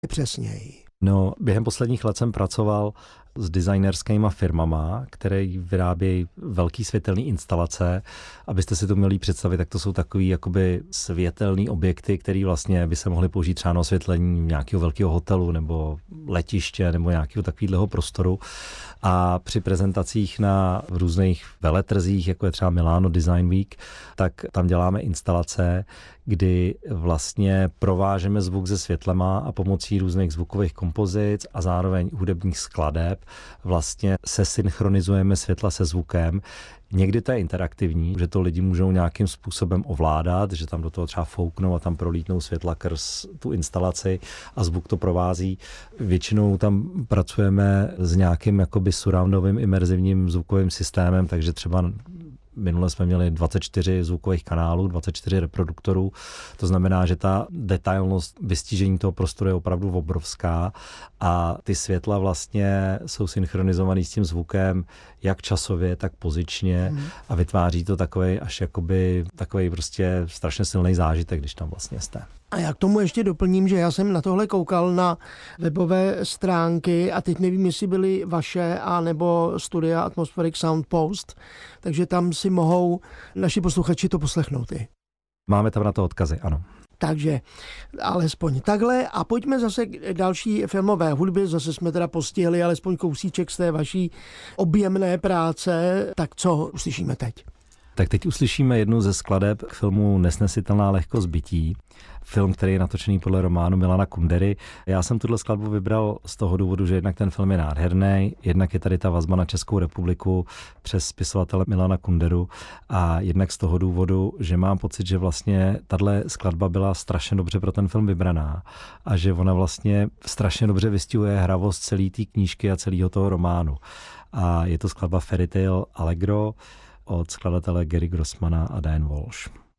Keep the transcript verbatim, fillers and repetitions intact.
přesněji? No, během posledních let jsem pracoval s designerskýma firmama, které vyrábějí velký světelný instalace. Abyste si to měli představit, tak to jsou takový jakoby světelný objekty, které vlastně by se mohly použít třeba na osvětlení nějakého velkého hotelu nebo letiště nebo nějakého takového prostoru. A při prezentacích na různých veletrzích, jako je třeba Milano Design Week, tak tam děláme instalace, kdy vlastně provážeme zvuk se světlema a pomocí různých zvukových kompozic a zároveň hudebních skladeb vlastně se synchronizujeme světla se zvukem. Někdy to je interaktivní, že to lidi můžou nějakým způsobem ovládat, že tam do toho třeba fouknou a tam prolítnou světla krz tu instalaci a zvuk to provází. Většinou tam pracujeme s nějakým jakoby surroundovým imerzivním zvukovým systémem, takže třeba minule jsme měli dvacet čtyři zvukových kanálů, dvacet čtyři reproduktorů. To znamená, že ta detailnost vystížení toho prostoru je opravdu obrovská a ty světla vlastně jsou synchronizovaný s tím zvukem jak časově, tak pozičně hmm. a vytváří to takovej až jakoby takovej prostě strašně silný zážitek, když tam vlastně jste. A já k tomu ještě doplním, že já jsem na tohle koukal na webové stránky a teď nevím, jestli byly vaše a nebo studia Atmospheric Sound Post, takže tam si mohou naši posluchači to poslechnout i. Máme tam na to odkazy, ano. Takže alespoň takhle a pojďme zase k další filmové hudbě, zase jsme teda postihli alespoň kousíček z té vaší objemné práce, tak co uslyšíme teď? Tak teď uslyšíme jednu ze skladeb k filmu Nesnesitelná lehkost bytí. Film, který je natočený podle románu Milana Kundery. Já jsem tuhle skladbu vybral z toho důvodu, že jednak ten film je nádherný, jednak je tady ta vazba na Českou republiku přes spisovatele Milana Kunderu a jednak z toho důvodu, že mám pocit, že vlastně tahle skladba byla strašně dobře pro ten film vybraná a že ona vlastně strašně dobře vystihuje hravost celé té knížky a celého toho románu. A je to skladba Fairy Tale Allegro od skladatele Gary Grossmana a Diane Walsh.